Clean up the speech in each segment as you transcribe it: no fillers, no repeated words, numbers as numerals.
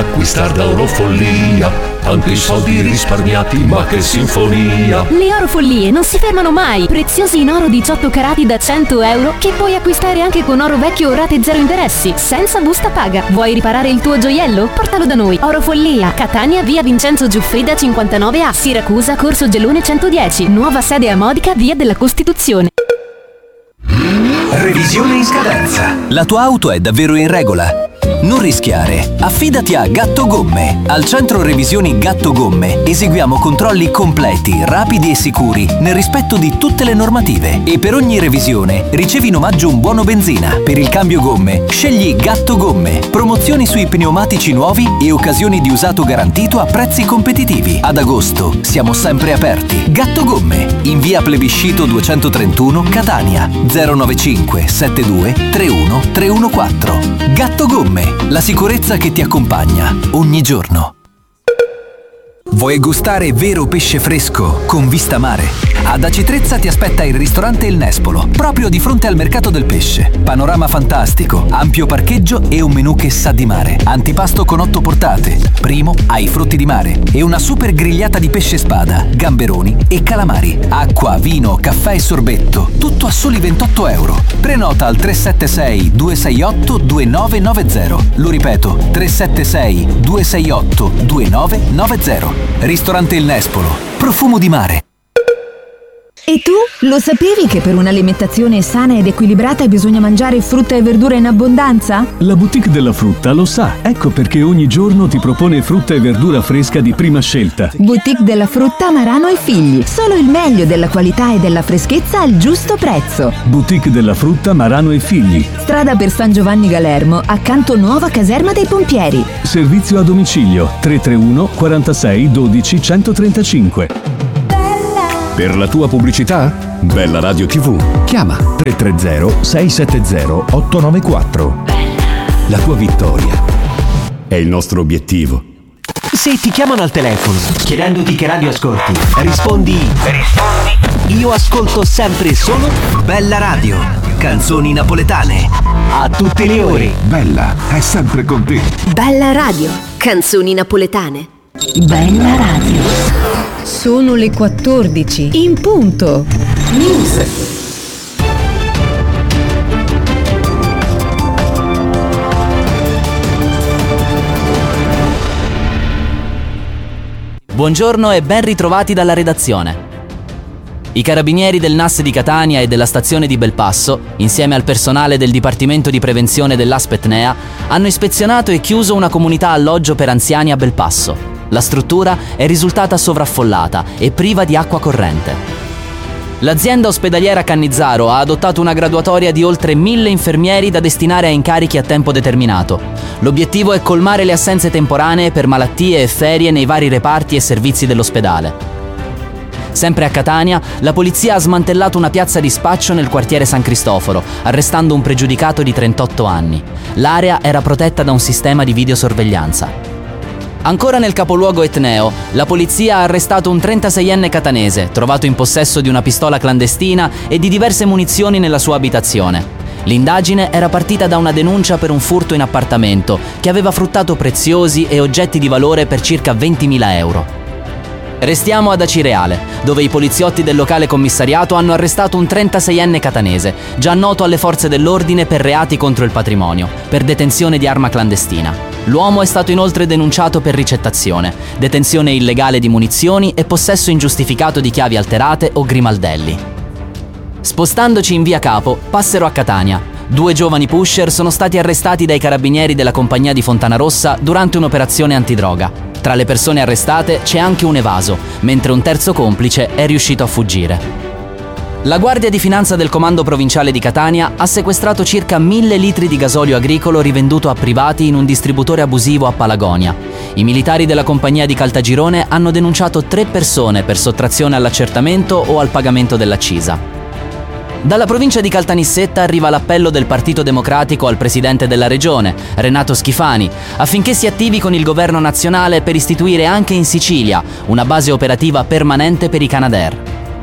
Acquistar da Orofollia, tanti soldi risparmiati, ma che sinfonia! Le Orofollie non si fermano mai! Preziosi in oro 18 carati da 100 euro che puoi acquistare anche con oro vecchio o rate zero interessi, senza busta paga. Vuoi riparare il tuo gioiello? Portalo da noi. Orofollia, Catania, via Vincenzo Giuffrida 59A, Siracusa, Corso Gelone 110, nuova sede a Modica, via della Costituzione. Revisione in scadenza. La tua auto è davvero in regola? Non rischiare, affidati a Gatto Gomme. Al centro revisioni Gatto Gomme eseguiamo controlli completi, rapidi e sicuri nel rispetto di tutte le normative. E per ogni revisione ricevi in omaggio un buono benzina. Per il cambio gomme scegli Gatto Gomme. Promozioni sui pneumatici nuovi e occasioni di usato garantito a prezzi competitivi. Ad agosto siamo sempre aperti. Gatto Gomme, in via Plebiscito 231 Catania, 095 72 31 314. Gatto Gomme, la sicurezza che ti accompagna ogni giorno. Vuoi gustare vero pesce fresco con vista mare? Ad Aci Trezza ti aspetta il ristorante Il Nespolo, proprio di fronte al mercato del pesce. Panorama fantastico, ampio parcheggio e un menù che sa di mare. Antipasto con 8 portate, primo ai frutti di mare e una super grigliata di pesce spada, gamberoni e calamari. Acqua, vino, caffè e sorbetto, tutto a soli 28 euro. Prenota al 376 268 2990. Lo ripeto, 376 268 2990. Ristorante Il Nespolo, profumo di mare. E tu? Lo sapevi che per un'alimentazione sana ed equilibrata bisogna mangiare frutta e verdura in abbondanza? La boutique della frutta lo sa, ecco perché ogni giorno ti propone frutta e verdura fresca di prima scelta. Boutique della frutta Marano e Figli, solo il meglio della qualità e della freschezza al giusto prezzo. Boutique della frutta Marano e Figli. Strada per San Giovanni Galermo, accanto nuova caserma dei pompieri. Servizio a domicilio 331 46 12 135. Per la tua pubblicità? Bella Radio TV. Chiama 330 670 894. La tua vittoria è il nostro obiettivo. Se ti chiamano al telefono chiedendoti che radio ascolti, rispondi io ascolto sempre solo Bella Radio, canzoni napoletane a tutte le ore. Bella è sempre con te. Bella Radio, canzoni napoletane. Bella Radio. Sono le 14 in punto. News. Buongiorno e ben ritrovati dalla redazione. I carabinieri del NAS di Catania e della stazione di Belpasso, insieme al personale del Dipartimento di Prevenzione dell'Aspetnea, hanno ispezionato e chiuso una comunità alloggio per anziani a Belpasso. La struttura è risultata sovraffollata e priva di acqua corrente. L'azienda ospedaliera Cannizzaro ha adottato una graduatoria di oltre 1000 infermieri da destinare a incarichi a tempo determinato. L'obiettivo è colmare le assenze temporanee per malattie e ferie nei vari reparti e servizi dell'ospedale. Sempre a Catania, la polizia ha smantellato una piazza di spaccio nel quartiere San Cristoforo, arrestando un pregiudicato di 38 anni. L'area era protetta da un sistema di videosorveglianza. Ancora nel capoluogo etneo, la polizia ha arrestato un 36enne catanese, trovato in possesso di una pistola clandestina e di diverse munizioni nella sua abitazione. L'indagine era partita da una denuncia per un furto in appartamento che aveva fruttato preziosi e oggetti di valore per circa 20.000 euro. Restiamo ad Acireale, dove i poliziotti del locale commissariato hanno arrestato un 36enne catanese, già noto alle forze dell'ordine per reati contro il patrimonio, per detenzione di arma clandestina. L'uomo è stato inoltre denunciato per ricettazione, detenzione illegale di munizioni e possesso ingiustificato di chiavi alterate o grimaldelli. Spostandoci in via Capo, passero a Catania. 2 giovani pusher sono stati arrestati dai carabinieri della compagnia di Fontanarossa durante un'operazione antidroga. Tra le persone arrestate c'è anche un evaso, mentre un terzo complice è riuscito a fuggire. La Guardia di Finanza del Comando Provinciale di Catania ha sequestrato circa 1000 litri di gasolio agricolo rivenduto a privati in un distributore abusivo a Palagonia. I militari della compagnia di Caltagirone hanno denunciato 3 persone per sottrazione all'accertamento o al pagamento dell'accisa. Dalla provincia di Caltanissetta arriva l'appello del Partito Democratico al presidente della regione, Renato Schifani, affinché si attivi con il governo nazionale per istituire anche in Sicilia una base operativa permanente per i Canadair.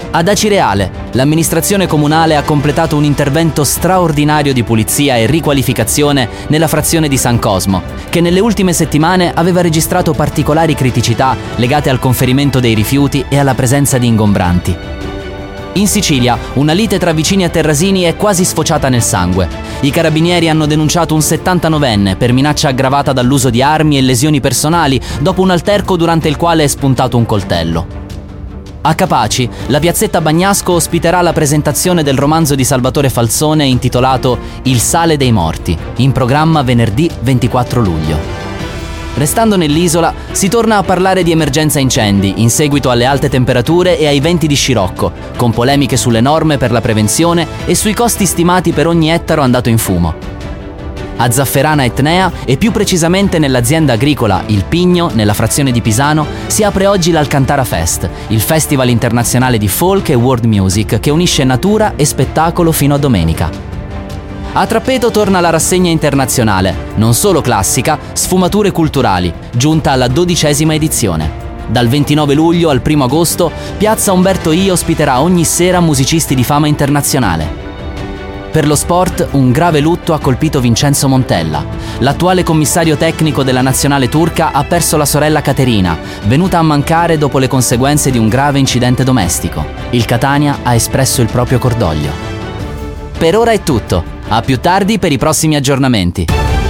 Ad Acireale, l'amministrazione comunale ha completato un intervento straordinario di pulizia e riqualificazione nella frazione di San Cosmo, che nelle ultime settimane aveva registrato particolari criticità legate al conferimento dei rifiuti e alla presenza di ingombranti. In Sicilia, una lite tra vicini a Terrasini è quasi sfociata nel sangue. I carabinieri hanno denunciato un 79enne per minaccia aggravata dall'uso di armi e lesioni personali dopo un alterco durante il quale è spuntato un coltello. A Capaci, la piazzetta Bagnasco ospiterà la presentazione del romanzo di Salvatore Falsone intitolato Il sale dei morti, in programma venerdì 24 luglio. Restando nell'isola, si torna a parlare di emergenza incendi in seguito alle alte temperature e ai venti di scirocco, con polemiche sulle norme per la prevenzione e sui costi stimati per ogni ettaro andato in fumo. A Zafferana Etnea, e più precisamente nell'azienda agricola Il Pigno, nella frazione di Pisano, si apre oggi l'Alcantara Fest, il festival internazionale di folk e world music che unisce natura e spettacolo fino a domenica. A Trappeto torna la rassegna internazionale, non solo classica, sfumature culturali, giunta alla 12ª edizione. Dal 29 luglio al 1 agosto, Piazza Umberto I ospiterà ogni sera musicisti di fama internazionale. Per lo sport, un grave lutto ha colpito Vincenzo Montella. L'attuale commissario tecnico della nazionale turca ha perso la sorella Caterina, venuta a mancare dopo le conseguenze di un grave incidente domestico. Il Catania ha espresso il proprio cordoglio. Per ora è tutto. A più tardi per i prossimi aggiornamenti.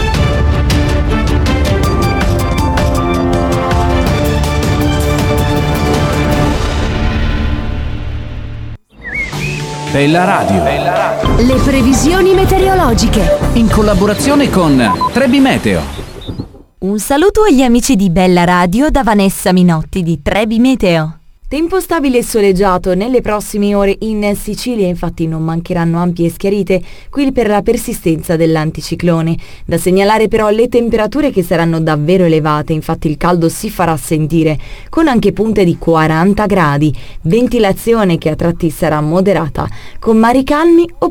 Bella Radio. Le previsioni meteorologiche. In collaborazione con Trebi Meteo. Un saluto agli amici di Bella Radio da Vanessa Minotti di Trebi Meteo. Tempo stabile e soleggiato nelle prossime ore in Sicilia, infatti non mancheranno ampie schiarite qui per la persistenza dell'anticiclone. Da segnalare però le temperature che saranno davvero elevate, infatti il caldo si farà sentire, con anche punte di 40 gradi, ventilazione che a tratti sarà moderata, con mari calmi o